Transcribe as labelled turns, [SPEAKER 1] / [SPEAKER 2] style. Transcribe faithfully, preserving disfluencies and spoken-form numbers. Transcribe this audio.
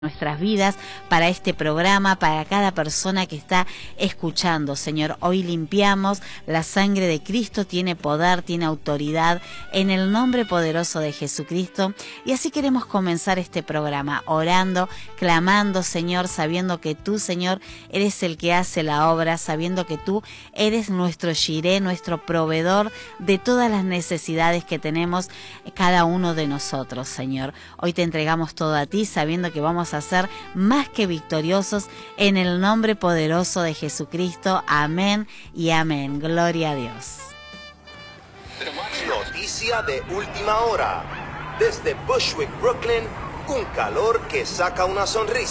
[SPEAKER 1] nuestras vidas, para este programa, para cada persona que está escuchando, Señor. Hoy limpiamos, la sangre de Cristo tiene poder, tiene autoridad, en el nombre poderoso de Jesucristo. Y así queremos comenzar este programa, orando, clamando, Señor, sabiendo que tú, Señor, eres el que hace la obra, sabiendo que tú eres nuestro Jiré, nuestro proveedor de todas las necesidades que tenemos cada uno de nosotros, Señor. Hoy te entregamos todo a ti, sabiendo que vamos a ser más que victoriosos en el nombre poderoso de Jesucristo. Amén y amén. Gloria a Dios.
[SPEAKER 2] Noticia de última hora. Desde Bushwick, Brooklyn, un calor que saca una sonrisa.